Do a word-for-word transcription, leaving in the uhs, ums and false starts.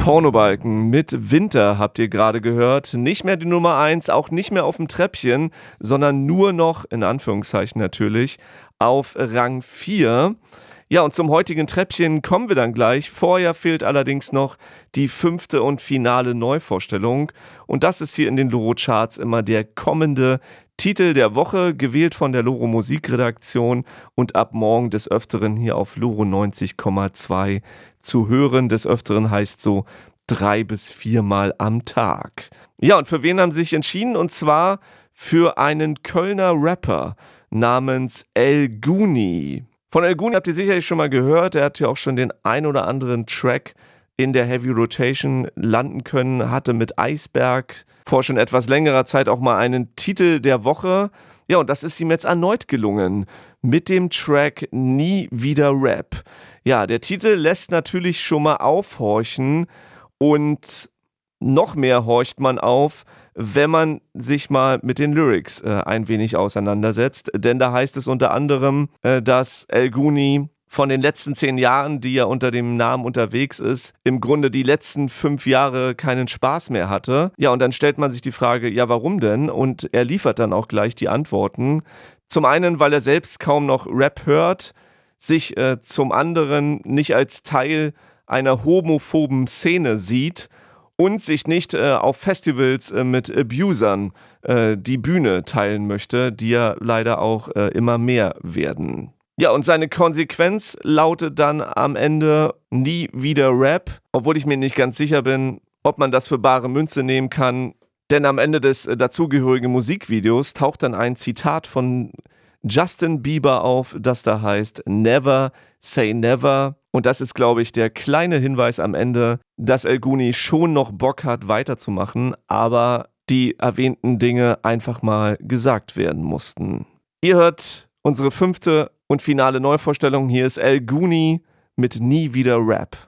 Pornobalken mit Winter habt ihr gerade gehört. Nicht mehr die Nummer eins, auch nicht mehr auf dem Treppchen, sondern nur noch, in Anführungszeichen natürlich, auf Rang vier. Ja, und zum heutigen Treppchen kommen wir dann gleich. Vorher fehlt allerdings noch die fünfte und finale Neuvorstellung. Und das ist hier in den Loro-Charts immer der kommende Titel der Woche, gewählt von der Loro Musikredaktion und ab morgen des Öfteren hier auf Loro neunzig Komma zwei zu hören. Des Öfteren heißt so drei bis viermal am Tag. Ja, und für wen haben sie sich entschieden? Und zwar für einen Kölner Rapper namens El Guni. Von El Guni habt ihr sicherlich schon mal gehört. Er hat ja auch schon den ein oder anderen Track in der Heavy Rotation landen können, hatte mit Eisberg vor schon etwas längerer Zeit auch mal einen Titel der Woche. Ja, und das ist ihm jetzt erneut gelungen mit dem Track Nie wieder Rap. Ja, der Titel lässt natürlich schon mal aufhorchen und noch mehr horcht man auf, wenn man sich mal mit den Lyrics äh, ein wenig auseinandersetzt. Denn da heißt es unter anderem, äh, dass El Guni von den letzten zehn Jahren, die er unter dem Namen unterwegs ist, im Grunde die letzten fünf Jahre keinen Spaß mehr hatte. Ja, und dann stellt man sich die Frage, ja, warum denn? Und er liefert dann auch gleich die Antworten. Zum einen, weil er selbst kaum noch Rap hört, sich äh, zum anderen nicht als Teil einer homophoben Szene sieht und sich nicht äh, auf Festivals äh, mit Abusern äh, die Bühne teilen möchte, die ja leider auch äh, immer mehr werden. Ja, und seine Konsequenz lautet dann am Ende nie wieder Rap, obwohl ich mir nicht ganz sicher bin, ob man das für bare Münze nehmen kann. Denn am Ende des äh, dazugehörigen Musikvideos taucht dann ein Zitat von Justin Bieber auf, das da heißt Never say never. Und das ist, glaube ich, der kleine Hinweis am Ende, dass El Guni schon noch Bock hat, weiterzumachen, aber die erwähnten Dinge einfach mal gesagt werden mussten. Ihr hört unsere fünfte und finale Neuvorstellung. Hier ist El Guni mit Nie wieder Rap.